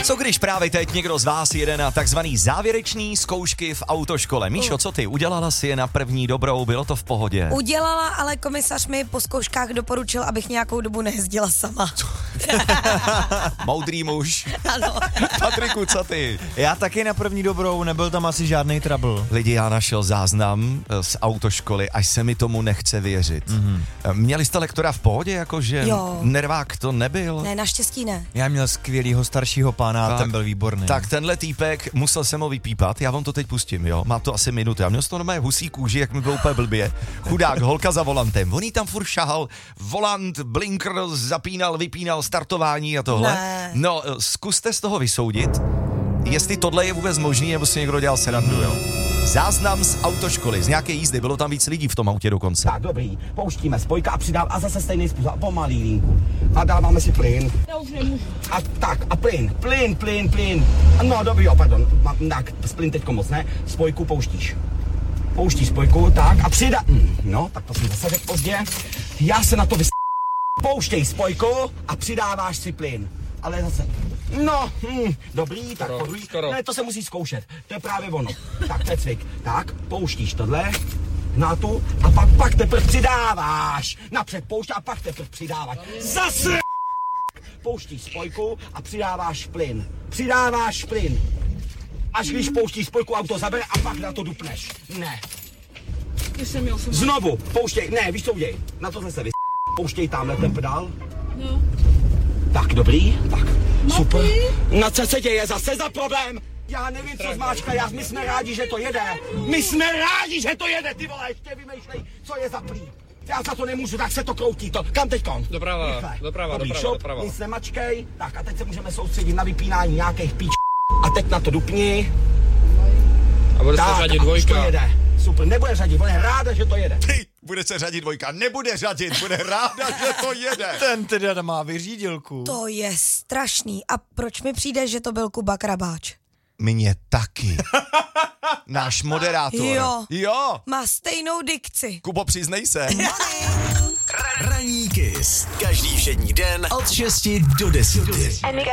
Co když právě teď někdo z vás jede na takzvaný závěrečný zkoušky v autoškole? Míšo, co ty? Udělala si je na první dobrou, bylo to v pohodě? Udělala, ale komisař mi po zkouškách doporučil, abych nějakou dobu nejezdila sama. Moudrý muž. Ano. Patriku, co ty? Já taky na první dobrou, nebyl tam asi žádný trouble. Lidi, já našel záznam z autoškoly, až se mi tomu nechce věřit. Měli jste lektora v pohodě, jakože Jo. nervák to nebyl? Ne, naštěstí ne. Já měl skvělýho staršího pána a ten byl výborný. Tak tenhle týpek, musel jsem ho vypípat, já vám to teď pustím, jo. Má to asi minutu, já měl to normálně husí kůži, jak mi bylo úplně blbě. Chudák, holka za volantem, on jí tam furt šahal, volant, blinker, zapínal, vypínal, startování a tohle. Ne. No, zkuste z toho vysoudit, jestli tohle je vůbec možný, nebo si někdo dělal srandu, jo. Záznam z autoškoly, z nějaké jízdy, bylo tam víc lidí v tom autě dokonce. Tak, dobrý, pouštíme spojka a přidáváme a zase stejný způsob, pomalý línku. A dáváme si plyn. Já už nemůžu. A tak, a plyn. No, dobrý, jo, pardon, tak, plyn teďko moc, ne? Spojku pouštíš. Pouštíš spojku, tak, a přidá... No, tak to jsem zase řekl pozdě. Já se na to pouštěj spojku a přidáváš si plyn. Ale zase... No, dobrý, tak podruhý. Ne, to se musí zkoušet, to je právě ono. Tak, to je cvik. Tak, pouštíš tohle na tu a pak teprve přidáváš. Napřed poušť a pak teprve přidáváš. Zase pouštíš spojku a přidáváš plyn. Až když pouštíš spojku, auto zabere a pak na to dupneš. Ne. Znovu, pouštěj, ne, víš co uděj. Na tohle se pouštěj tamhle ten pedál. No. Tak, dobrý, tak, super. Na co se děje zase za problém? Já nevím, co zmáčka, my jsme rádi, že to jede. Ty vole, ještě vymýšlej, co je za plý. Já za to nemůžu, tak se to kroutí, to. Kam teďkon? Doprava. Dobrý, nic nemačkej. Tak a teď se můžeme soustředit na vypínání nějakých píč. A teď na to dupni. A bude se řadit dvojka. To jede. Super, nebude řadit, bude ráda, že to jede. Bude se řadit dvojka, nebude řadit, bude ráda, že to jede. Ten teda má vyřídilku. To je strašný. A proč mi přijde, že to byl Kuba Krabáč? Mně taky. Náš moderátor. Jo. Má stejnou dikci. Kubo, přiznej se. Ranní Kiss. Každý všední den od 6 do 10.